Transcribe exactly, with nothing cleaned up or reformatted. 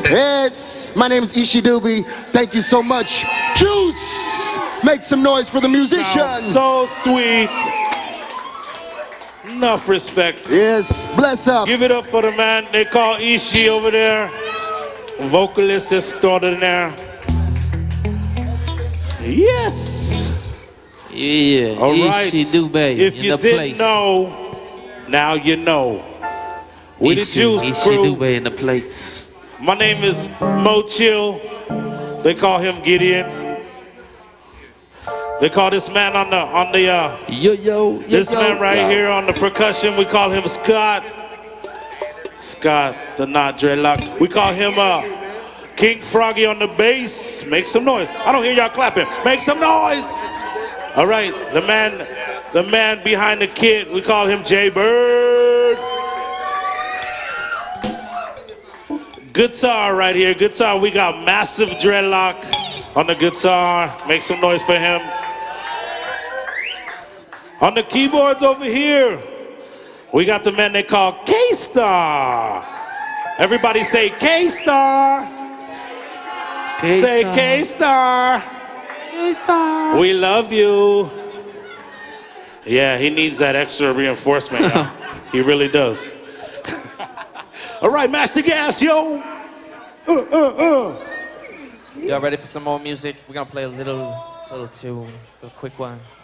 Yes, my name is Ishi Doobie. Thank you so much. Juice! Make some noise for the musicians. So sweet. Enough respect. Yes, bless up. Give it up for the man they call Ishi over there. Vocalist extraordinaire. Yes. Yeah, All Ishi right. Doobie If in you the didn't place. know, now you know. We the Ishi, Juice Ishi Crew. Doobie in the plates. My name is Mo Chill. They call him Gideon. They call this man on the on the uh yo yo, yo this yo, man right yo. here on the percussion. We call him Scott. Scott, the not dreadlock. We call him uh King Froggy on the bass. Make some noise. I don't hear y'all clapping. Make some noise. All right, the man, the man behind the kid. We call him Jay Bird. Guitar right here. Guitar. We got massive dreadlock on the guitar. Make some noise for him. On the keyboards over here, we got the man they call K-Star. Everybody say K-Star. Say K-Star. K-Star. We love you. Yeah, he needs that extra reinforcement now. He really does. All right, Master Gas, yo. Uh, uh, uh. Y'all ready for some more music? We're gonna play a little, little tune, a quick one.